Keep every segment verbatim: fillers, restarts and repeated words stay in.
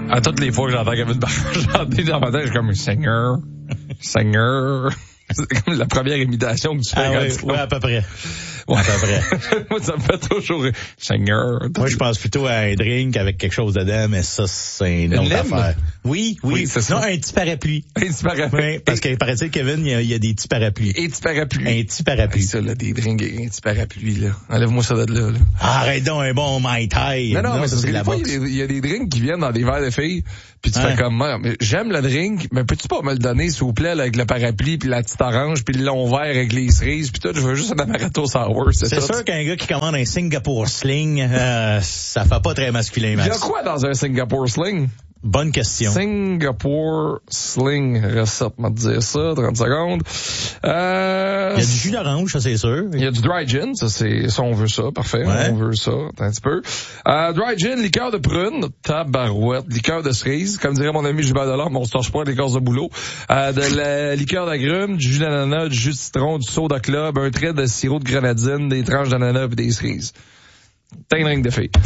À toutes les fois que j'entends Kevin Parent chanter dans ma tête, je suis comme Seigneur, Seigneur. C'est comme la première imitation que tu fais ah, quand oui, tu oui, à peu près. Ouais. À peu près. Moi, ça me fait toujours Seigneur. Moi, je pense plutôt à un drink avec quelque chose dedans, mais ça, c'est une autre lime? affaire. Oui, oui, oui c'est ça. Non, un petit parapluie. Un petit parapluie. Oui, parce qu'il paraît-il, Kevin, il y, a, il y a des petits parapluies. Un petit parapluie. Un petit parapluie. Hey, ça, là, des drinks et un petit parapluie, là. Enlève-moi ça de là, là. Arrête donc un bon Mai Tai. Non, non, non mais ça, c'est de la fois, boxe. il y, y a des drinks qui viennent dans des verres de filles, puis tu hein? fais comme, mais j'aime le drink, mais peux-tu pas me le donner, s'il vous plaît, là, avec le parapluie, puis la petite orange, puis le long vert avec les cerises, puis tout, je veux juste un amaretto sour, c'est C'est tout. sûr qu'un gars qui commande un Singapore Sling, euh, ça fait pas très masculin, Max. Il y a quoi dans un Singapore Sling? Bonne question. Singapore Sling recette, m'a dire ça, trente secondes. Euh, il y a du jus d'orange, ça c'est sûr. Il y a du dry gin, ça c'est, ça on veut ça, parfait, ouais. on veut ça, un petit peu. Euh, dry gin, liqueur de prune, tabarouette, liqueur de cerise, comme dirait mon ami Gilbert Delorme, mais on se torche pas les corses de boulot. Euh, de la liqueur d'agrumes, du jus d'ananas, du jus de citron, du soda club, un trait de sirop de grenadine, des tranches d'ananas et des cerises. T'as une ring de filles.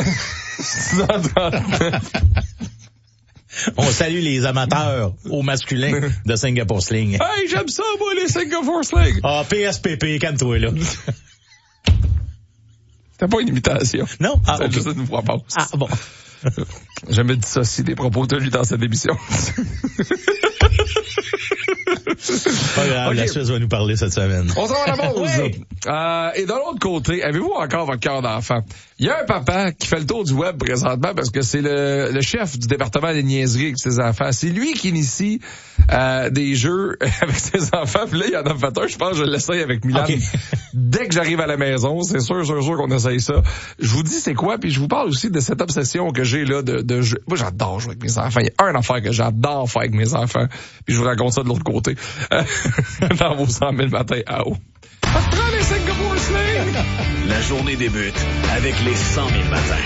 On salue les amateurs au masculin de Singapore Sling. Hey, j'aime ça, moi, les Singapore Sling. Ah, P S P P, calme-toi, là. C'était pas une imitation. Non? Ah, c'est okay. juste une voix basse. Ah, bon. Je me dissocie des propos tenus dans cette émission. Pas grave, okay. La Suisse va nous parler cette semaine. On s'en va à la pause. Oui. Euh, et de l'autre côté, avez-vous encore votre cœur d'enfant? Il y a un papa qui fait le tour du web présentement parce que c'est le, le chef du département des niaiseries avec ses enfants. C'est lui qui initie euh, des jeux avec ses enfants. Puis là, il y en a fait un, je pense que je l'essaye avec Milan. Okay. Dès que j'arrive à la maison, c'est sûr, sûr, sûr qu'on essaye ça. Je vous dis c'est quoi, puis je vous parle aussi de cette obsession que j'ai là de, de jeu. Moi, j'adore jouer avec mes enfants. Il y a un affaire que j'adore faire avec mes enfants. Puis je vous raconte ça de l'autre côté. Dans vos cent mille matins à eau. Les Singapore Sling! La journée débute avec les cent mille matins.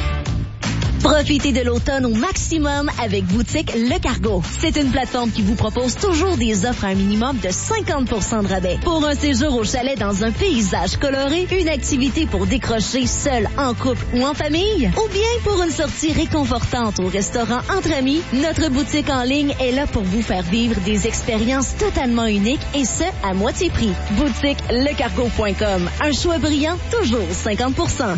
Profitez de l'automne au maximum avec Boutique Le Cargo. C'est une plateforme qui vous propose toujours des offres à un minimum de cinquante pour cent de rabais. Pour un séjour au chalet dans un paysage coloré, une activité pour décrocher seul, en couple ou en famille, ou bien pour une sortie réconfortante au restaurant entre amis, notre boutique en ligne est là pour vous faire vivre des expériences totalement uniques et ce, à moitié prix. Boutique le cargo point com. Un choix brillant, toujours cinquante pour cent.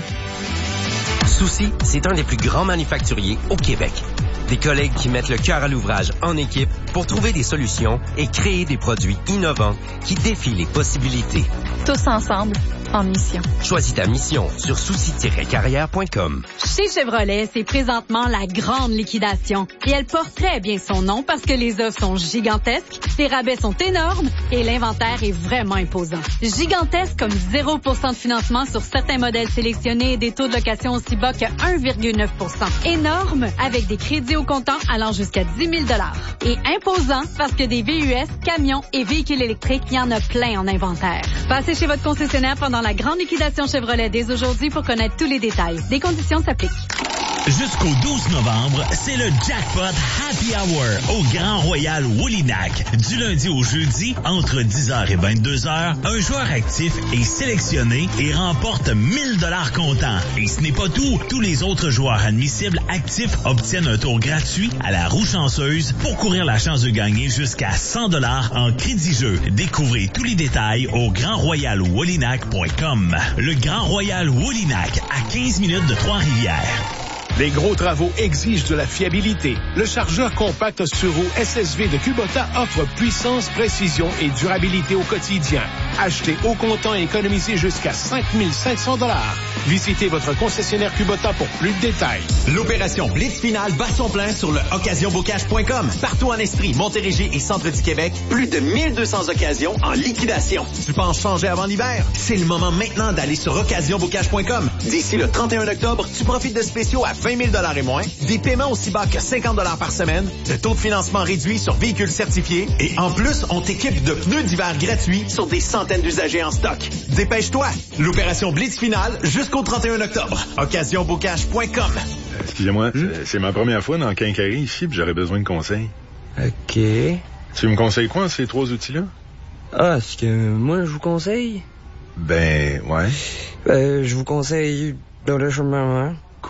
Souci, c'est un des plus grands manufacturiers au Québec. Des collègues qui mettent le cœur à l'ouvrage en équipe pour trouver des solutions et créer des produits innovants qui défient les possibilités. Tous ensemble, en mission. Choisis ta mission sur souci tiret carrière point com. Chez Chevrolet, c'est présentement la grande liquidation. Et elle porte très bien son nom parce que les offres sont gigantesques, les rabais sont énormes et l'inventaire est vraiment imposant. Gigantesque comme zéro pour cent de financement sur certains modèles sélectionnés et des taux de location aussi bas que un virgule neuf pour cent. Énorme avec des crédits au comptant allant jusqu'à dix mille dollars. Et imposant parce que des V U S, camions et véhicules électriques, il y en a plein en inventaire. Passez chez votre concessionnaire pendant la grande liquidation Chevrolet dès aujourd'hui pour connaître tous les détails. Des conditions s'appliquent. Jusqu'au douze novembre, c'est le Jackpot Happy Hour au Grand Royal Woolinac. Du lundi au jeudi, entre dix heures et vingt-deux heures, un joueur actif est sélectionné et remporte mille dollars comptant. Et ce n'est pas tout. Tous les autres joueurs admissibles actifs obtiennent un tour gratuit à la roue chanceuse pour courir la chance de gagner jusqu'à cent dollars en crédit-jeu. Découvrez tous les détails au grand royal woolinac point com. Le Grand Royal Woolinac, à quinze minutes de Trois-Rivières. Les gros travaux exigent de la fiabilité. Le chargeur compact sur roue S S V de Kubota offre puissance, précision et durabilité au quotidien. Achetez au comptant et économisez jusqu'à cinq mille cinq cents dollars. Visitez votre concessionnaire Kubota pour plus de détails. L'opération Blitz Finale bat son plein sur le occasion bocage point com. Partout en Estrie, Montérégie et Centre du Québec, plus de mille deux cents occasions en liquidation. Tu penses changer avant l'hiver? C'est le moment maintenant d'aller sur occasion bocage point com. D'ici le trente et un octobre, tu profites de spéciaux à vingt mille dollars et moins, des paiements aussi bas que cinquante dollars par semaine, de taux de financement réduit sur véhicules certifiés et en plus, on t'équipe de pneus d'hiver gratuits sur des centaines d'usagers en stock. Dépêche-toi! L'opération Blitz Finale jusqu'au trente et un octobre. occasion bocage point com. Excusez-moi, hmm? c'est ma première fois dans le Quincaillerie ici, puis j'aurais besoin de conseils. OK. Tu me conseilles quoi, ces trois outils-là? Ah, ce que moi, je vous conseille? Ben, ouais. Ben, je vous conseille dans le chemin. Quoi?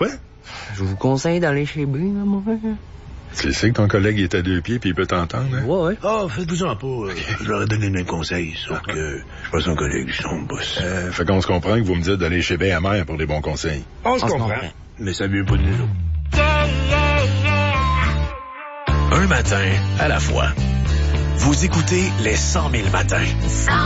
Je vous conseille d'aller chez B, moi. Tu sais que ton collègue est à deux pieds puis il peut t'entendre, hein? Ouais, ouais. Ah, oh, faites-vous en pas. Okay. Je leur ai donné le même conseil, sauf que je suis pas son collègue, je suis son boss. Euh, fait qu'on se comprend que vous me dites d'aller chez B à mère pour des bons conseils. On se comprend. Mais ça vient pas de nous autres. Un matin à la fois. Vous écoutez les cent mille matins.